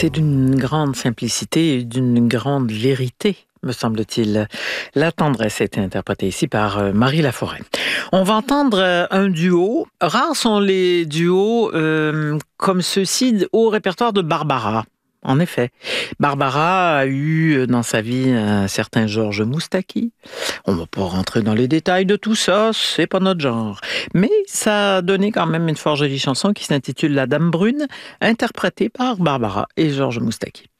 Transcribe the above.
C'est d'une grande simplicité et d'une grande vérité, me semble-t-il. La tendresse a été interprétée ici par Marie Laforêt. On va entendre un duo. Rares sont les duos comme ceux-ci au répertoire de Barbara. En effet, Barbara a eu dans sa vie un certain Georges Moustaki. On ne va pas rentrer dans les détails de tout ça, c'est pas notre genre. Mais ça a donné quand même une fort jolie chanson qui s'intitule La Dame Brune, interprétée par Barbara et Georges Moustaki.